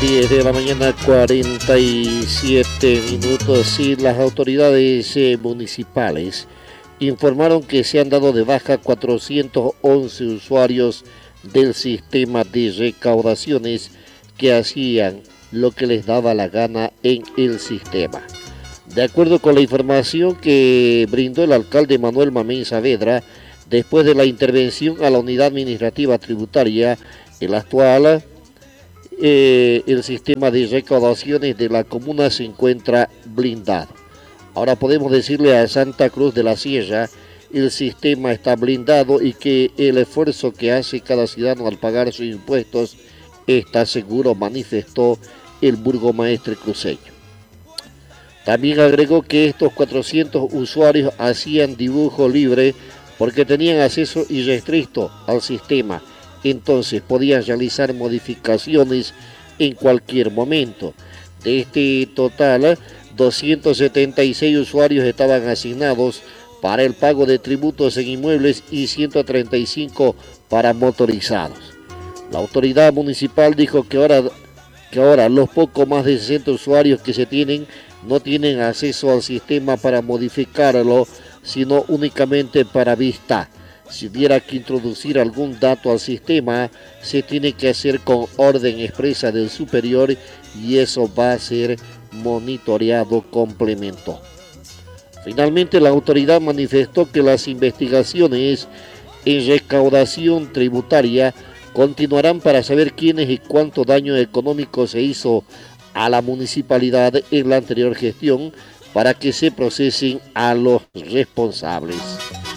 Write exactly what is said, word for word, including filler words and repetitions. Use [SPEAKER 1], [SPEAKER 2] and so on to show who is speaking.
[SPEAKER 1] diez de la mañana, cuarenta y siete minutos, y las autoridades eh, municipales informaron que se han dado de baja cuatrocientos once usuarios del sistema de recaudaciones que hacían lo que les daba la gana en el sistema. De acuerdo con la información que brindó el alcalde Manuel Mamén Saavedra, después de la intervención a la unidad administrativa tributaria, el actual eh, el sistema de recaudaciones de la comuna se encuentra blindado. Ahora podemos decirle a Santa Cruz de la Sierra, el sistema está blindado y que el esfuerzo que hace cada ciudadano al pagar sus impuestos está seguro, manifestó el burgomaestre cruceño. También agregó que estos cuatrocientos usuarios hacían dibujo libre porque tenían acceso irrestricto al sistema, entonces podían realizar modificaciones en cualquier momento. De este total, doscientos setenta y seis usuarios estaban asignados para el pago de tributos en inmuebles y ciento treinta y cinco para motorizados. La autoridad municipal dijo que ahora, que ahora los poco más de sesenta usuarios que se tienen no tienen acceso al sistema para modificarlo, sino únicamente para vista. Si hubiera que introducir algún dato al sistema, se tiene que hacer con orden expresa del superior y eso va a ser monitoreado, complementó. Finalmente, la autoridad manifestó que las investigaciones en recaudación tributaria continuarán para saber quiénes y cuánto daño económico se hizo a la municipalidad en la anterior gestión para que se procesen a los responsables.